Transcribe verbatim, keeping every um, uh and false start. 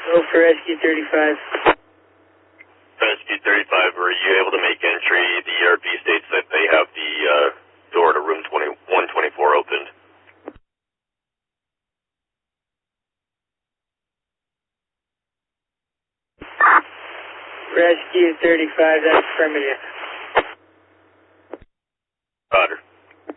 Go for Rescue thirty-five. Rescue thirty-five, were you able to make entry? The E R P states that they have the uh, door to room one twenty-four opened. Rescue thirty-five, that's affirmative.